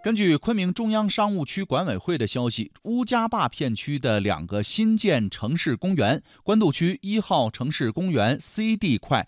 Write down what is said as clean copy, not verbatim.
根据昆明中央商务区管委会的消息，乌家坝片区的2个新建城市公园——官渡区1号城市公园 C、D 块